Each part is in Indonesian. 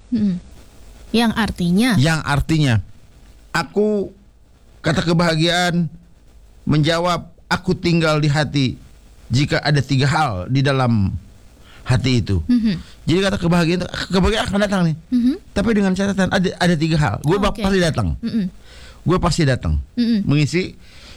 Yang artinya aku, kata kebahagiaan menjawab, aku tinggal di hati jika ada 3 hal di dalam hati itu. Jadi kata kebahagiaan akan datang nih. Tapi dengan catatan ada 3 hal. Gue pasti datang. Gue pasti datang mengisi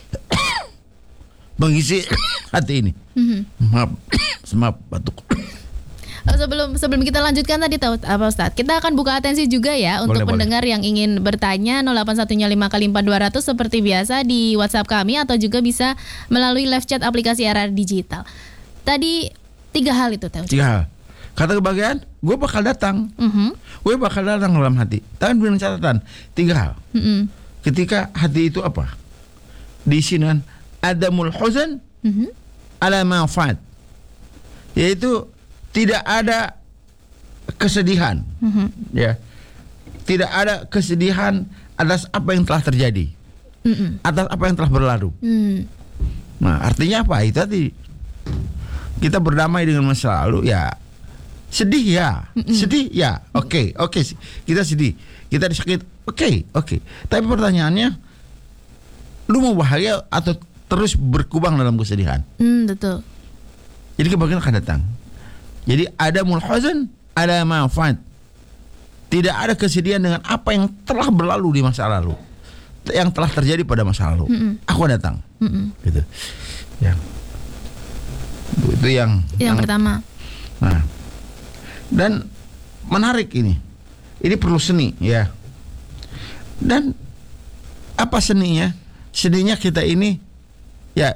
hati ini. Maaf batuk. Sebelum kita lanjutkan tadi tahu apa Ustadz, kita akan buka atensi juga ya untuk pendengar yang ingin bertanya 0815 5 seperti biasa di WhatsApp kami atau juga bisa melalui live chat aplikasi RR Digital. Tadi 3 hal itu tahu. 3 hal. Kata kebahagiaan, gue bakal datang. Gue bakal datang dalam hati. Tapi dengan catatan 3 hal. Ketika hati itu apa? Diisi dengan adamul huzan ala manfaat. Yaitu tidak ada kesedihan, ya, tidak ada kesedihan atas apa yang telah terjadi, atas apa yang telah berlalu. Nah, artinya apa? Itu tadi kita berdamai dengan masa lalu, ya. Sedih ya, oke, kita sedih, kita disakit, oke. Tapi pertanyaannya, lu mau bahagia atau terus berkubang dalam kesedihan? Betul. Jadi kebahagiaan akan datang. Jadi ada mulhazan, ada manfaat. Tidak ada kesedihan dengan apa yang telah berlalu di masa lalu, yang telah terjadi pada masa lalu. Aku datang, gitu. Ya. Itu yang pertama. Nah, dan menarik ini perlu seni, ya. Dan apa seninya? Seninya kita ini, ya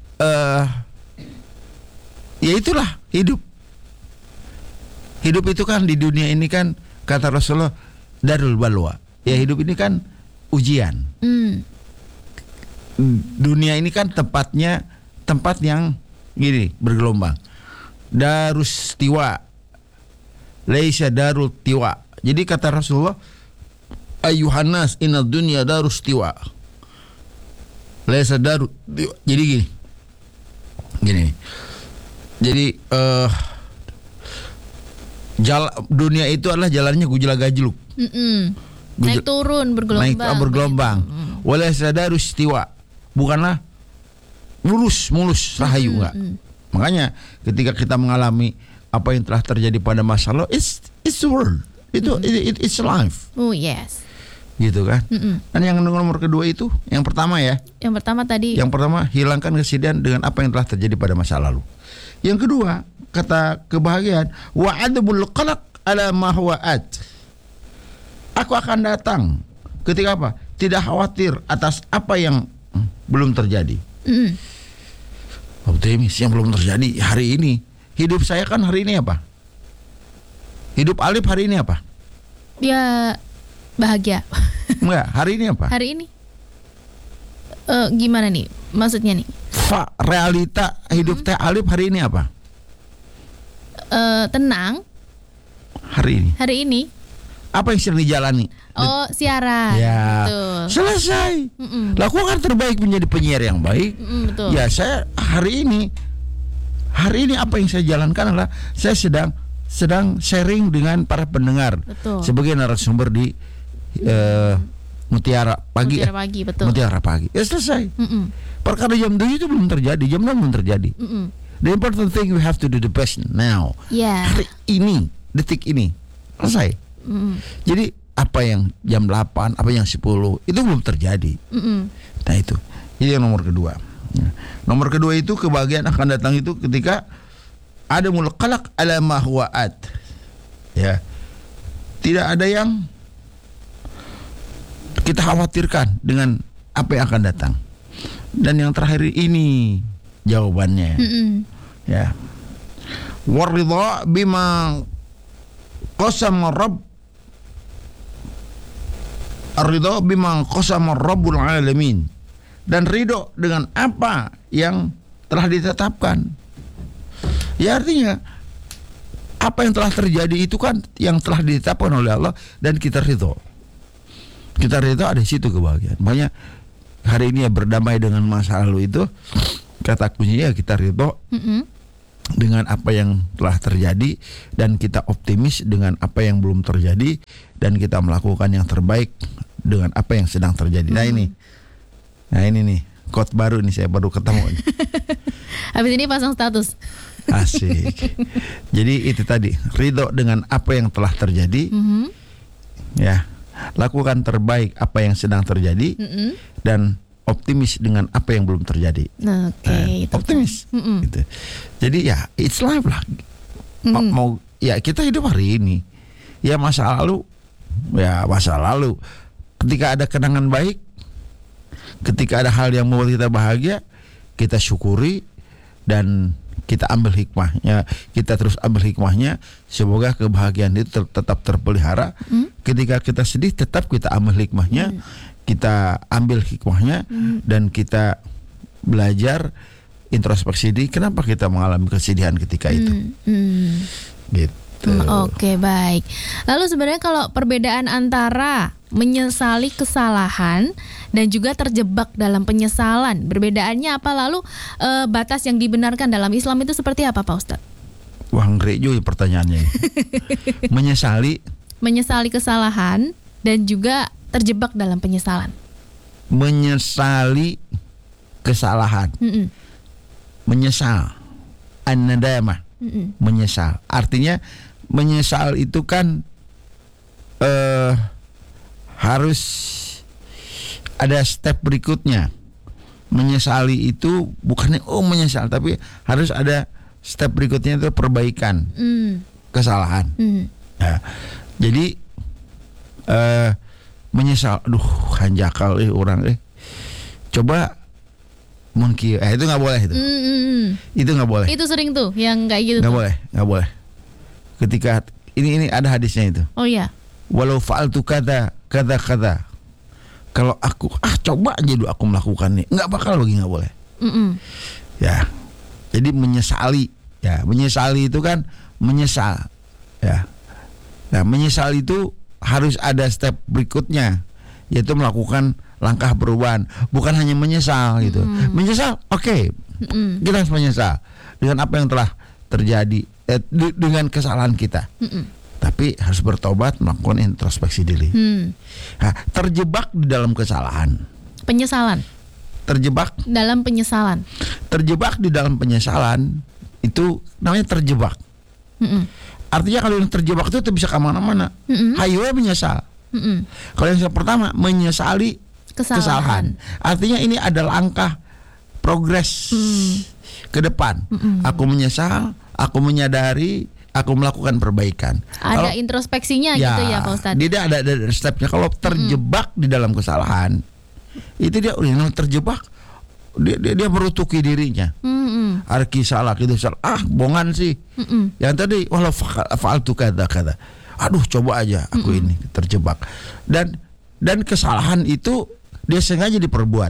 itulah hidup. Hidup itu kan di dunia ini kan, kata Rasulullah, darul balwa. Ya, hidup ini kan ujian. Dunia ini kan tempat yang gini, bergelombang. Darus tiwa, laisa darul tiwa. Jadi kata Rasulullah, ayyuhannas inna dunya darus tiwa, laisa darul tiwa. Jadi gini. Jadi dunia itu adalah jalannya gujala-gajluk. Naik turun bergelombang. Wala sadarus istiwa. Bukanlah mulus rahayu, enggak. Makanya ketika kita mengalami apa yang telah terjadi pada masa lalu, it's the world. It's life. Oh yes. Gitu kan? Dan yang nomor kedua itu, yang pertama ya. Yang pertama hilangkan kesedihan dengan apa yang telah terjadi pada masa lalu. Yang kedua, kata kebahagiaan, wa adabul qalaq ala ma huwa at. Aku akan datang ketika apa? Tidak khawatir atas apa yang belum terjadi. Optimis yang belum terjadi hari ini. Hidup saya kan hari ini apa? Hidup Alif hari ini apa? Ya bahagia. Enggak, hari ini apa? Hari ini gimana nih? Maksudnya nih? Realita hidup teh Alif hari ini apa? Tenang. Hari ini. Apa yang sedang dijalani? Oh, siaran. Ya. Betul. Selesai. Lakukan terbaik menjadi penyiar yang baik. Betul. Ya, saya hari ini apa yang saya jalankan adalah saya sedang sharing dengan para pendengar. Betul. Sebagai narasumber di Mutiara Pagi. Betul. Mutiara Pagi. Ya, selesai. Perkara jam 7 itu belum terjadi, jam 6 belum terjadi. The important thing, we have to do the best now. Yeah. Hari ini, detik ini, selesai. Jadi apa yang jam 8, apa yang 10 itu belum terjadi. Nah itu yang nomor kedua. Nomor kedua itu kebahagiaan akan datang itu ketika ada mulqalaq ala ma huwa at. Ya. Tidak ada yang kita khawatirkan dengan apa yang akan datang. Dan yang terakhir ini jawabannya. Ya. Waridha bima qasama rabb. Ar-ridha bima qasama rabbul alamin. Dan ridho dengan apa yang telah ditetapkan. Ya, artinya apa yang telah terjadi itu kan yang telah ditetapkan oleh Allah, dan kita ridho. Kita ridho, ada di situ kebahagiaan. Makanya hari ini ya berdamai dengan masa lalu itu, kata kuncinya kita ridho dengan apa yang telah terjadi, dan kita optimis dengan apa yang belum terjadi, dan kita melakukan yang terbaik dengan apa yang sedang terjadi. Nah ini nih quote baru nih, saya baru ketemu. Habis ini pasang status. Asik. Jadi itu tadi, ridho dengan apa yang telah terjadi, ya, lakukan terbaik apa yang sedang terjadi, dan optimis dengan apa yang belum terjadi. Oke, optimis. Gitu. Jadi ya it's life lah. Mau ya kita hidup hari ini. Ya masa lalu, ya masa lalu. Ketika ada kenangan baik, ketika ada hal yang membuat kita bahagia, kita syukuri dan kita ambil hikmahnya. Kita terus ambil hikmahnya. Semoga kebahagiaan itu tetap terpelihara. Ketika kita sedih, tetap kita ambil hikmahnya. Kita ambil hikmahnya dan kita belajar introspeksi diri. Kenapa kita mengalami kesedihan ketika itu? Gitu. Oke, baik. Lalu sebenarnya kalau perbedaan antara menyesali kesalahan dan juga terjebak dalam penyesalan, perbedaannya apa? Lalu batas yang dibenarkan dalam Islam itu seperti apa, Pak Ustadz? Wah, ngeri juga pertanyaannya. Menyesali kesalahan dan juga terjebak dalam penyesalan. Menyesali kesalahan. Menyesal. An-nadamah. Menyesal. Artinya menyesal itu kan harus ada step berikutnya. Menyesali itu bukannya menyesal, tapi harus ada step berikutnya, itu perbaikan kesalahan. Ya. Jadi menyesal, aduh hanjakal orang coba mungkin itu nggak boleh itu. Itu nggak boleh. Itu sering tuh yang kayak gitu. Nggak boleh. Ketika ini ada hadisnya itu. Oh iya. Walau fa'altu kata. Kalau aku coba aja dulu aku melakukannya, nggak bakal lagi, nggak boleh. Ya. Jadi menyesali. Ya, menyesali itu kan menyesal. Ya. Nah, menyesal itu harus ada step berikutnya, yaitu melakukan langkah perubahan, bukan hanya menyesal gitu. Menyesal, oke. Kita harus menyesal dengan apa yang telah terjadi, dengan kesalahan kita. Tapi harus bertobat, melakukan introspeksi diri. Nah, terjebak di dalam kesalahan. Penyesalan. Terjebak dalam penyesalan. Terjebak di dalam penyesalan itu namanya terjebak. Artinya kalau yang terjebak itu bisa kemana-mana. Hayo menyesal. Kalau yang pertama menyesali kesalahan. Artinya ini ada langkah progres ke depan. Aku menyesal, aku menyadari, aku melakukan perbaikan. Ada introspeksinya gitu ya Pak Ustadz. Dia ada stepnya. Kalau terjebak di dalam kesalahan, itu dia udah terjebak. Dia merutuki dirinya. Arki salah, gitu salah. Bongan sih. Yang tadi walau fa'altu kata. Aduh, coba aja aku ini terjebak. Dan kesalahan itu dia sengaja diperbuat.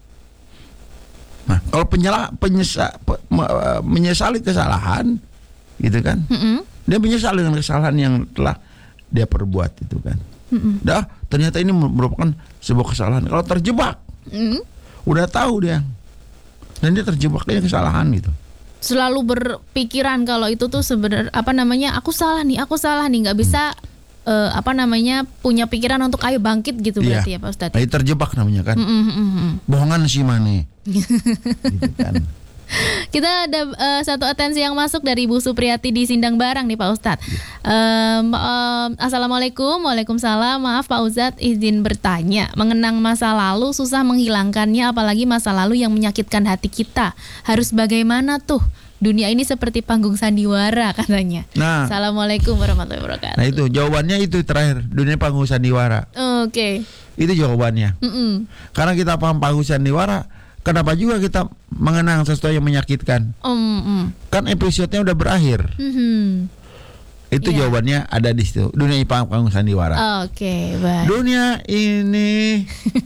Nah, kalau menyesali kesalahan, gitu kan? Dia menyesal dengan kesalahan yang telah dia perbuat itu kan. Ternyata ini merupakan sebuah kesalahan. Kalau terjebak, udah tahu dia, dan dia terjebaknya kesalahan gitu. Selalu berpikiran kalau itu tuh sebenarnya aku salah nih, nggak bisa punya pikiran untuk ayo bangkit gitu berarti ya Pak Ustadz. Nah, terjebak namanya kan. Bohongan sih mana. Gitu kan. Kita ada satu atensi yang masuk dari Ibu Supriyati di Sindang Barang nih Pak Ustadz. Assalamualaikum. Waalaikumsalam. Maaf Pak Ustadz, izin bertanya. Mengenang masa lalu susah menghilangkannya, apalagi masa lalu yang menyakitkan hati kita. Harus bagaimana tuh? Dunia ini seperti panggung sandiwara katanya. Nah, Assalamualaikum warahmatullahi wabarakatuh. Nah itu jawabannya, itu terakhir, dunia panggung sandiwara. Oke. Itu jawabannya. Karena kita paham panggung sandiwara, kenapa juga kita mengenang sesuatu yang menyakitkan? Kan episodenya udah berakhir. Itu jawabannya ada di situ. Dunia panggung sandiwara. Oke, baik. Dunia ini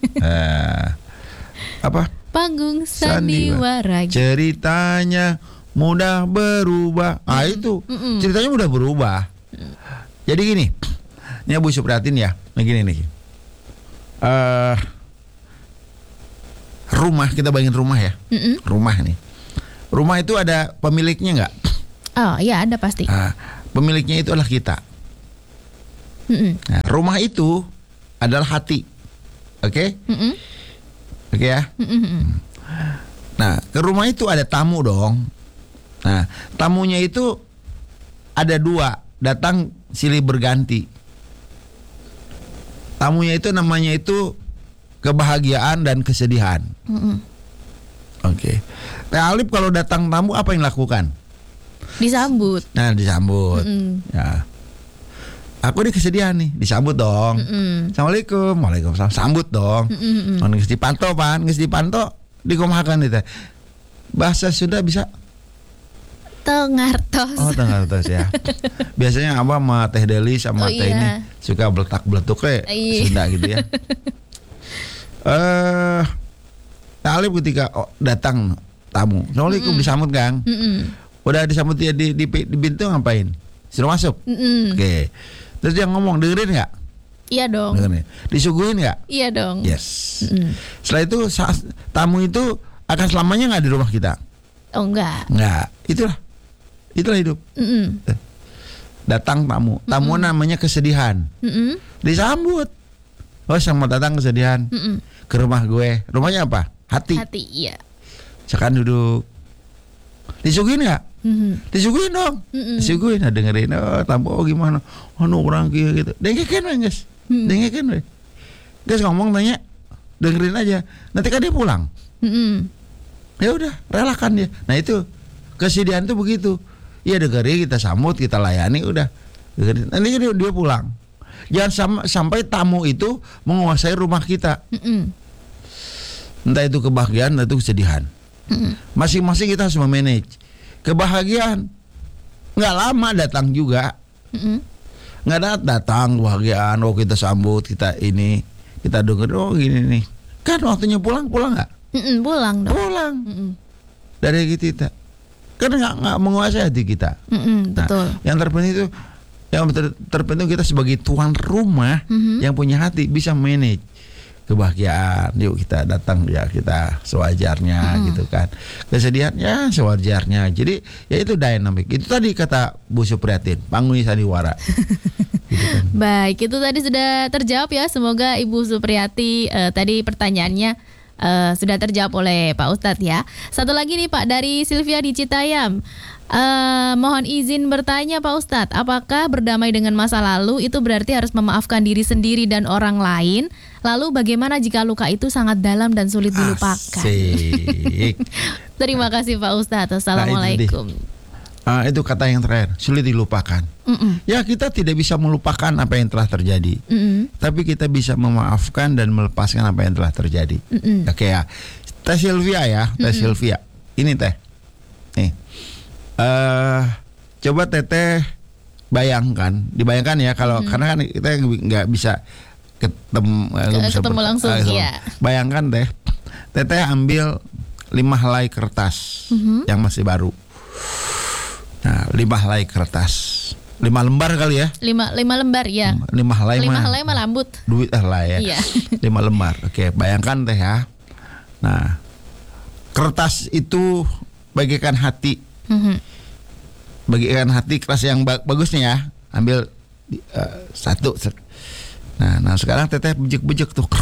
apa? Panggung sandiwara. Ceritanya mudah berubah. Itu ceritanya mudah berubah. Jadi gini, ini Bu Supriyatin ya. Nah gini nih. Rumah, kita bayangin rumah ya. Rumah nih. Rumah itu ada pemiliknya nggak? Oh iya ada pasti. Nah, pemiliknya itu adalah kita. Nah, rumah itu adalah hati. Oke? Oke ya? Nah, ke rumah itu ada tamu dong. Nah, tamunya itu ada 2, datang silih berganti. Tamunya itu namanya itu kebahagiaan dan kesedihan. Oke. Teh Alif kalau datang tamu apa yang lakukan? Disambut. Nah, disambut. Ya. Aku di kesedihan nih, disambut dong. Assalamualaikum, waalaikumsalam, sambut dong. Geus dipantau pan, geus dipantau dikumahakeun teh. Bahasa Sunda bisa? Tengartos. Oh, tengartos ya. Biasanya Abah sama Teh Deli sama Teh iya. ini suka beletak-beletuk Iya. Sunda gitu ya. Talib ketika datang tamu, Assalamualaikum, disambut Kang. Udah disambut dia di pintu ngapain? Suruh masuk. Oke. Terus dia ngomong, dengerin nggak? Iya dong. Dengerin. Disuguhin nggak? Iya dong. Yes. Setelah itu tamu itu akan selamanya nggak di rumah kita? Oh enggak. Nggak. Itulah hidup. Datang tamu. Tamu namanya kesedihan. Disambut. Oh, selamat datang kesedihan. Ke rumah gue. Rumahnya apa? Hati. Hati, iya. Sekarang duduk. Disuguhin nggak? Disuguhin dong. Disuguhin. Nah, dengerin. Oh, tamu gimana? Oh, orang gitu. Dengerin we, guys. Dengerin we. Guys ngomong tanya. Dengerin aja. Nanti kan dia pulang. Ya udah, relakan dia. Nah, itu kesedihan tuh begitu. Ya dengerin, kita sambut, kita layani, udah. Dengerin. Nanti dia pulang. Jangan sampai tamu itu menguasai rumah kita. Entah itu kebahagiaan, entah itu kesedihan. Masing-masing kita harus memanage. Kebahagiaan nggak lama datang juga. Nggak datang kebahagiaan. Oh, kita sambut, kita ini, kita denger. Oh, gini nih. Kan waktunya pulang nggak? Pulang dong. Pulang. Dari kita. Karena nggak menguasai hati kita. Betul. Yang terpenting itu, yang terpenting kita sebagai tuan rumah yang punya hati bisa manage kebahagiaan. Yuk kita datang ya, kita sewajarnya gitu kan. Kesedihan ya sewajarnya. Jadi ya itu dynamic. Itu tadi kata Bu Supriyatin, Pangguni Sandiwara. Gitu kan. Baik, itu tadi sudah terjawab ya. Semoga Ibu Supriyati tadi pertanyaannya sudah terjawab oleh Pak Ustadz ya. Satu lagi nih Pak, dari Sylvia di Citayam. Mohon izin bertanya Pak Ustadz, apakah berdamai dengan masa lalu itu berarti harus memaafkan diri sendiri dan orang lain? Lalu bagaimana jika luka itu sangat dalam dan sulit dilupakan? Asik. Terima kasih Pak Ustadz. Assalamualaikum. Itu kata yang terakhir, sulit dilupakan. Ya, kita tidak bisa melupakan apa yang telah terjadi, tapi kita bisa memaafkan dan melepaskan apa yang telah terjadi. Oke ya, Teh Sylvia ya, Teh Sylvia. Ini Teh, nih, coba Teteh dibayangkan ya, kalau karena kan kita nggak bisa ketemu langsung. Iya. Bayangkan Teteh ambil 5 helai kertas yang masih baru. Nah, 5 helai kertas, 5 lembar kali ya? 5 lembar ya. 5 helai 5 helai mah lambut. Duit lah ya. Iya. 5 lembar. Oke, bayangkan Teh ya. Nah, kertas itu bagikan hati. Bagikan hati kertas yang bagusnya ya. Ambil satu. Nah sekarang Teteh bejek-bejek tuh.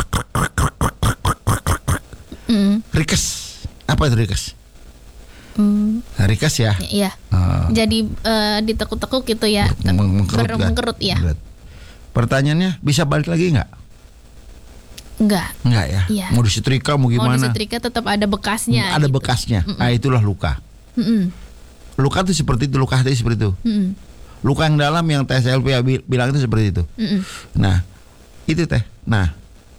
Rikes. Apa itu rikes? Rikes ya. Iya. Jadi ditekuk-tekuk gitu ya. Mengkerut ya. Pertanyaannya, bisa balik lagi nggak? Enggak ya. Iya. Mau disetrika mau gimana? Mau disetrika tetap ada bekasnya. Ada bekasnya. Nah, itulah luka. Luka itu seperti itu, luka hati seperti itu. Luka yang dalam yang Teh Sylvia bilang itu seperti itu. Nah, itu Teh. Nah,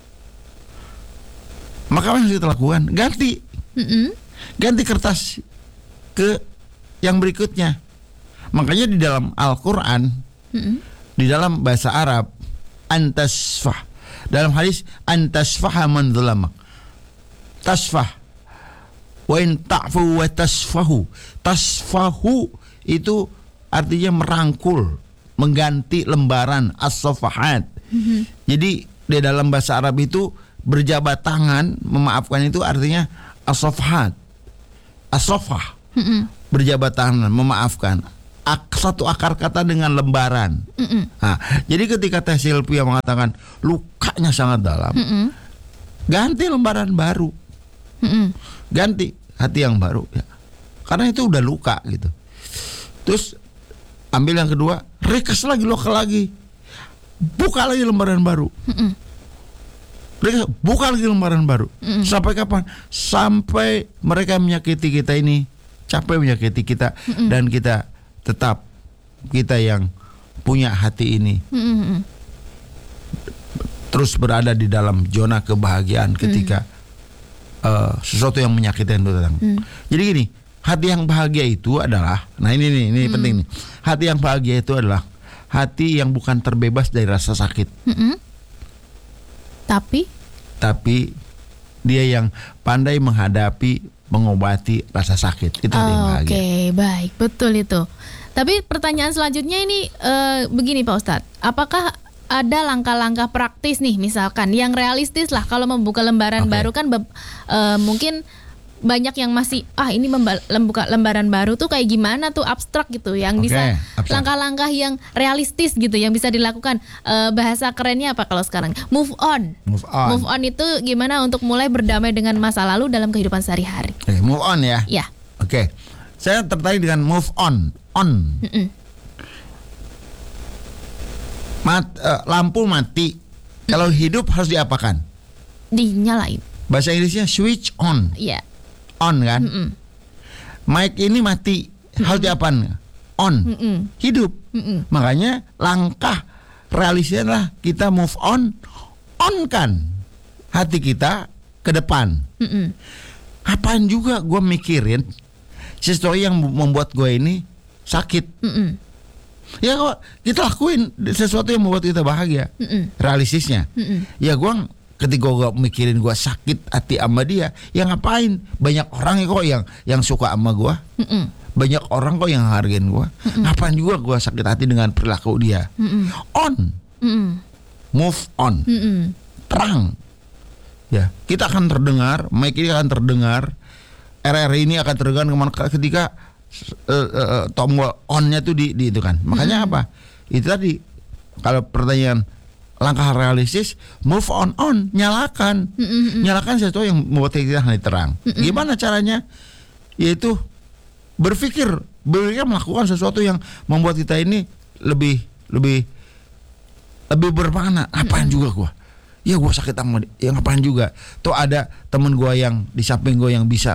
maka apa yang harus kita lakukan? Ganti. Ganti kertas ke yang berikutnya. Makanya di dalam Al-Quran, di dalam bahasa Arab, antasfah. Dalam hadis, antasfaha man dzalamak. Tasfah. Wa in ta'fu wa tasfahu. Tasfahu itu artinya merangkul, mengganti lembaran, as-safahat. Jadi di dalam bahasa Arab itu berjabat tangan, memaafkan itu artinya as-safahat. As-safah. Berjabat tangan, memaafkan. satu akar kata dengan lembaran. Nah, jadi ketika Teh Silvia mengatakan lukanya sangat dalam, ganti lembaran baru, ganti hati yang baru ya, karena itu udah luka gitu. Terus ambil yang kedua, request lagi, lokal lagi, buka lagi lembaran baru, buka lagi lembaran baru. Sampai kapan? Sampai mereka menyakiti kita ini capek menyakiti kita, dan kita tetap, kita yang punya hati ini terus berada di dalam zona kebahagiaan ketika sesuatu yang menyakitkan itu datang. Jadi gini, hati yang bahagia itu adalah, nah ini penting nih. Hati yang bahagia itu adalah hati yang bukan terbebas dari rasa sakit. Tapi dia yang pandai menghadapi, mengobati rasa sakit. Itu hati yang bahagia. Oke, baik, betul itu. Tapi pertanyaan selanjutnya ini begini Pak Ustadz, apakah ada langkah-langkah praktis nih misalkan yang realistis lah kalau membuka lembaran baru kan mungkin banyak yang masih ini membuka lembaran baru tuh kayak gimana tuh, abstrak gitu, yang bisa langkah-langkah yang realistis gitu yang bisa dilakukan, bahasa kerennya apa kalau sekarang, move on itu gimana untuk mulai berdamai dengan masa lalu dalam kehidupan sehari-hari. Move on ya. Oke. Saya tertarik dengan move on. Lampu mati, kalau hidup harus diapakan? Dinyalain. Bahasa Inggrisnya switch on. Iya. On kan? Mic ini mati, harus diapakan? On. Hidup. Makanya langkah realistisnya adalah kita move on kan hati kita ke depan. Apaan juga gue mikirin sesuatu yang membuat gue ini sakit. Ya kok kita lakuin sesuatu yang membuat kita bahagia. Realistisnya. Ya gue ketika gue mikirin gue sakit hati sama dia, ya ngapain? Banyak orang kok yang suka sama gue. Banyak orang kok yang hargain gue. Ngapain juga gue sakit hati dengan perilaku dia. On. Move on. Terang. Ya, kita akan terdengar, mic ini akan terdengar, RRI ini akan terdengar ketika tombol on-nya tuh di itu kan. Makanya apa? Itu tadi, kalau pertanyaan langkah realistis, move on, nyalakan. Nyalakan sesuatu yang membuat kita hanya terang. Gimana caranya? Yaitu berpikir melakukan sesuatu yang membuat kita ini lebih bermakna. Apaan juga gua? Ya gue sakit sama dia, ya ngapain juga. Tuh ada temen gue yang di samping gue yang bisa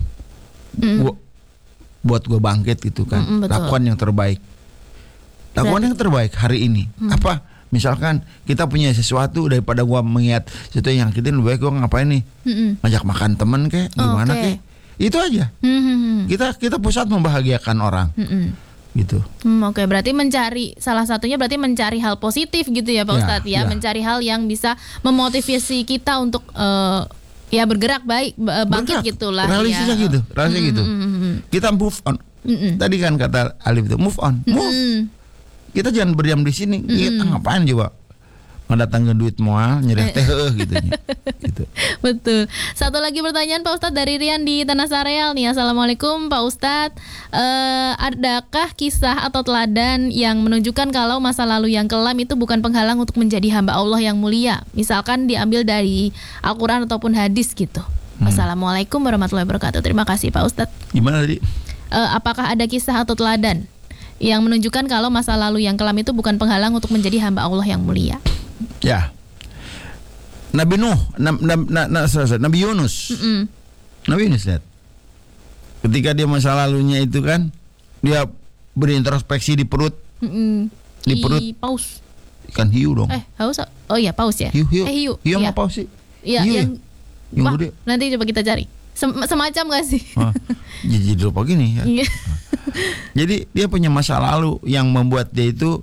buat gue bangkit gitu kan. Lakukan yang terbaik. Lakukan yang terbaik hari ini. Apa? Misalkan kita punya sesuatu, daripada gue mengingat sesuatu yang kita lebih baik, gue ngapain nih? Ngajak makan temen kek, gimana kek? Itu aja. Kita pusat membahagiakan orang. Gitu. Oke, berarti salah satunya berarti mencari hal positif gitu ya Pak Ustadz ya. Mencari hal yang bisa memotivasi kita untuk bergerak bangkit gitulah. Realistisnya gitu, gitu. Kita move on. Tadi kan kata Alif itu move on, move. Kita jangan berdiam di sini. Kita ngapain coba? Mendatangkan duit mual, nyerah teh gitu. Betul. Satu lagi pertanyaan Pak Ustadz dari Rian di Tanah Sareal nih. Assalamualaikum Pak Ustadz. Adakah kisah atau teladan yang menunjukkan kalau masa lalu yang kelam itu bukan penghalang untuk menjadi hamba Allah yang mulia? Misalkan diambil dari Al-Quran ataupun hadis gitu. Wassalamualaikum warahmatullahi wabarakatuh. Terima kasih Pak Ustadz. Gimana tadi? Apakah ada kisah atau teladan yang menunjukkan kalau masa lalu yang kelam itu bukan penghalang untuk menjadi hamba Allah yang mulia? Ya, Nabi Nuh, Nabi Yunus, Nabi Yunus lihat, ketika dia masa lalunya itu kan, dia berintrospeksi di perut, di perut paus, ikan hiu dong. Paus, oh iya paus ya. Hiu sama paus sih. Iya, yang gede. Nanti coba kita cari. Semacam nggak sih? Jadi lupa gini ya. Jadi dia punya masa lalu yang membuat dia itu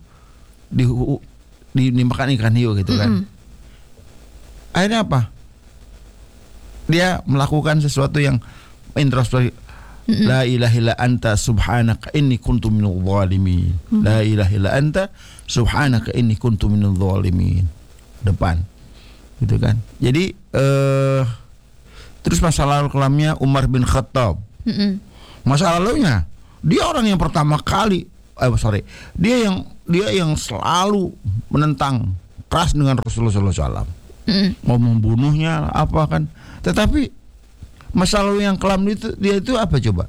dimakan ikan hiu gitu kan. Akhirnya apa? Dia melakukan sesuatu yang introspeksi. La ilaha illa anta subhanaka inni kuntu minadh dhalimin. La ilaha illa anta subhanaka inni kuntu minadh dhalimin. Depan. Gitu kan. Jadi terus masa lalu kelamnya Umar bin Khattab. Masa lalunya dia orang yang pertama kali dia yang selalu menentang keras dengan Rasulullah SAW. Mau membunuhnya apa kan. Tetapi masa lalu yang kelam itu, dia itu apa coba?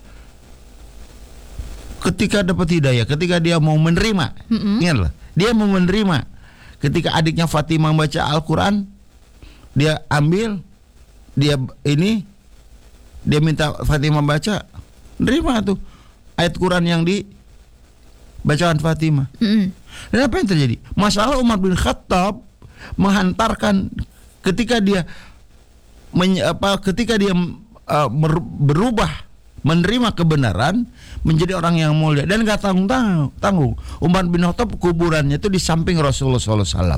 Ketika dapat hidayah, ketika dia mau menerima, ingatlah, dia mau menerima. Ketika adiknya Fatimah baca Al-Quran, dia ambil, dia minta Fatimah baca, nerima tuh ayat Quran yang dibacakan Fatimah. Dan apa yang terjadi? Masalah Umar bin Khattab menghantarkan ketika dia berubah, menerima kebenaran, menjadi orang yang mulia dan gak tanggung. Umar bin Khattab kuburannya itu di samping Rasulullah SAW.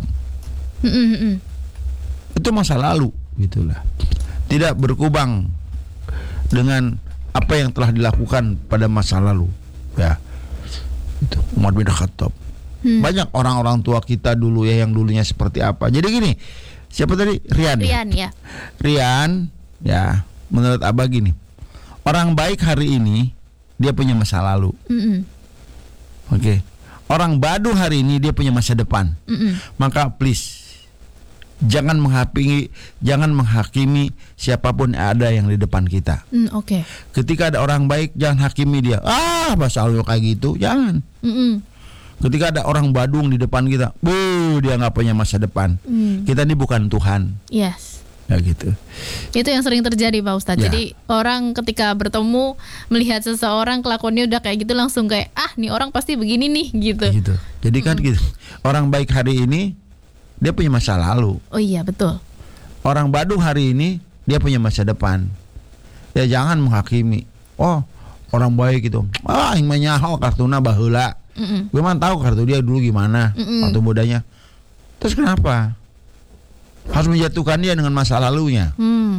Itu masa lalu, gitulah. Tidak berkubang dengan apa yang telah dilakukan pada masa lalu. Ya, itu Umar bin Khattab. Banyak orang-orang tua kita dulu ya yang dulunya seperti apa. Jadi gini, siapa tadi? Rian ya. Rian ya, menurut Abah gini, orang baik hari ini dia punya masa lalu. Oke. Orang Badung hari ini dia punya masa depan. Maka please jangan menghakimi siapapun yang ada yang di depan kita. Ketika ada orang baik, jangan hakimi dia. Masa lalu kayak gitu, jangan. Ketika ada orang Badung di depan kita, dia nggak punya masa depan. Kita ini bukan Tuhan. Yes. Ya gitu. Itu yang sering terjadi Pak Ustadz. Ya. Jadi orang ketika bertemu melihat seseorang kelakuannya udah kayak gitu langsung kayak nih orang pasti begini nih gitu. Jadi kan gitu. Orang baik hari ini dia punya masa lalu. Oh iya betul. Orang Badung hari ini dia punya masa depan. Ya jangan menghakimi. Orang baik gitu. Yang menyaho kartuna baheula. Gue mah tahu kartu dia dulu gimana waktu mudanya. Terus kenapa harus menjatuhkan dia dengan masa lalunya?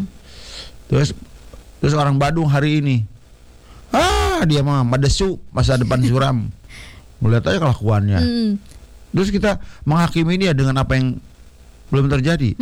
Terus orang Badung hari ini, dia mah madesu, masa depan suram. Melihat aja kelakuannya. Terus kita menghakimi dia dengan apa yang belum terjadi.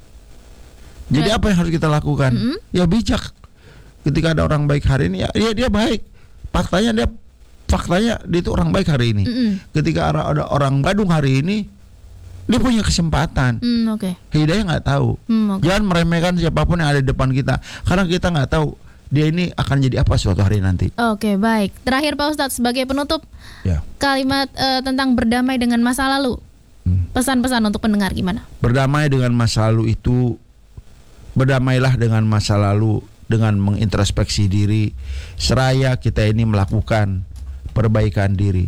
Jadi apa yang harus kita lakukan? Ya bijak. Ketika ada orang baik hari ini, ya dia baik. Faktanya dia itu orang baik hari ini. Ketika ada orang Badung hari ini, dia punya kesempatan. Hidayah nggak tahu. Jangan meremehkan siapapun yang ada di depan kita, karena kita nggak tahu dia ini akan jadi apa suatu hari nanti. Oke, baik. Terakhir Pak Ustadz, sebagai penutup, kalimat tentang berdamai dengan masa lalu. Pesan-pesan untuk pendengar gimana? Berdamai dengan masa lalu itu, berdamailah dengan masa lalu dengan mengintrospeksi diri, seraya kita ini melakukan perbaikan diri.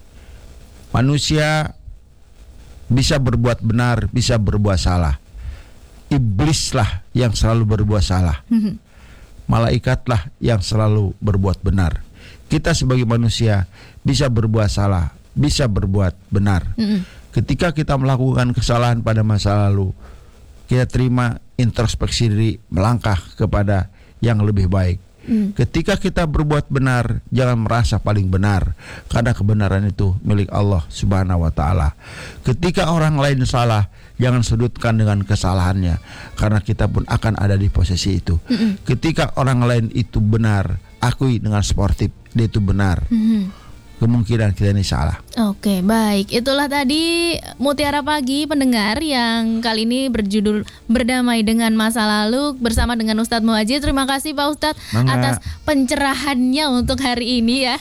Manusia bisa berbuat benar, bisa berbuat salah. Iblislah yang selalu berbuat salah. Malaikatlah yang selalu berbuat benar. Kita sebagai manusia bisa berbuat salah, bisa berbuat benar. Ketika kita melakukan kesalahan pada masa lalu, kita terima, introspeksi diri, melangkah kepada yang lebih baik. Ketika kita berbuat benar, jangan merasa paling benar, karena kebenaran itu milik Allah Subhanahu wa Ta'ala. Ketika orang lain salah, jangan sudutkan dengan kesalahannya, karena kita pun akan ada di posisi itu. Ketika orang lain itu benar, akui dengan sportif, dia itu benar. Kemungkinan kita ini salah. Oke, baik. Itulah tadi Mutiara Pagi pendengar yang kali ini berjudul Berdamai dengan Masa Lalu bersama dengan Ustadz Muhajir. Terima kasih Pak Ustadz atas pencerahannya untuk hari ini ya.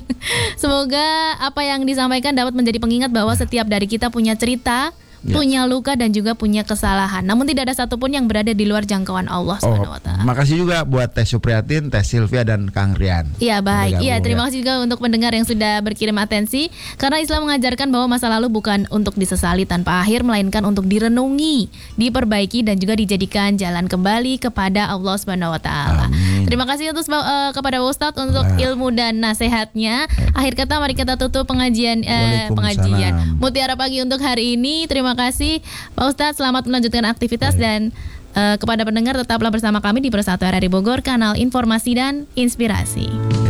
Semoga apa yang disampaikan dapat menjadi pengingat bahwa setiap dari kita punya cerita, punya luka dan juga punya kesalahan. Namun tidak ada satupun yang berada di luar jangkauan Allah Subhanahu wa Ta'ala. Makasih juga buat Teh Supriyatin, Teh Sylvia dan Kang Rian. Iya baik. Iya, terima kasih juga untuk pendengar yang sudah berkirim atensi. Karena Islam mengajarkan bahwa masa lalu bukan untuk disesali tanpa akhir, melainkan untuk direnungi, diperbaiki dan juga dijadikan jalan kembali kepada Allah Subhanahu wa Ta'ala. Terima kasih kepada Ustadz untuk ilmu dan nasihatnya. Akhir kata mari kita tutup pengajian Mutiara Pagi untuk hari ini. Terima kasih Pak Ustadz, selamat melanjutkan aktivitas dan kepada pendengar tetaplah bersama kami di Persatu RRI Bogor, kanal informasi dan inspirasi.